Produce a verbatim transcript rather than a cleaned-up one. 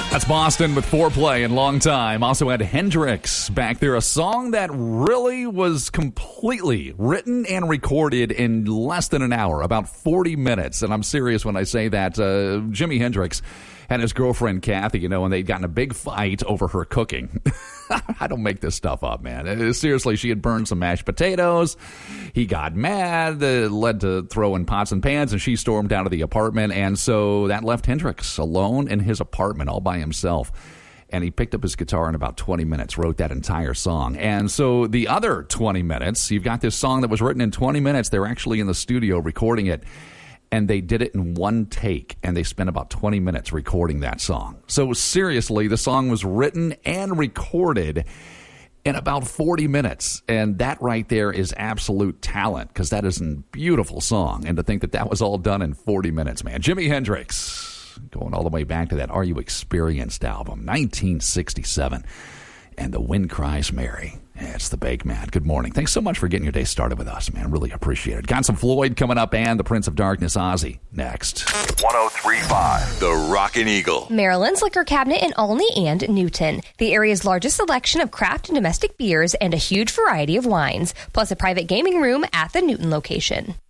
That's Boston with Foreplay and Long Time. Also had Hendrix back there, a song that really was completely written and recorded in less than an hour, about forty minutes. And I'm serious when I say that. Uh, Jimi Hendrix and his girlfriend Kathy, you know, and they'd gotten a big fight over her cooking. I don't make this stuff up, man. Uh, seriously, she had burned some mashed potatoes. He got mad, uh, led to throwing pots and pans, and she stormed out of the apartment. And so that left Hendrix alone in his apartment all by himself. And he picked up his guitar in about twenty minutes, wrote that entire song. And so the other twenty minutes, you've got this song that was written in twenty minutes. They're actually in the studio recording it. And they did it in one take, and they spent about twenty minutes recording that song. So seriously, the song was written and recorded in about forty minutes. And that right there is absolute talent, because that is a beautiful song. And to think that that was all done in forty minutes, man. Jimi Hendrix, going all the way back to that Are You Experienced album, nineteen sixty-seven. And The Wind Cries Mary. Yeah, it's the Bake Man. Good morning. Thanks so much for getting your day started with us, man. Really appreciate it. Got some Floyd coming up and the Prince of Darkness, Ozzy, next. one oh three point five The Rockin' Eagle. Maryland's Liquor Cabinet in Olney and Newton. The area's largest selection of craft and domestic beers and a huge variety of wines, plus a private gaming room at the Newton location.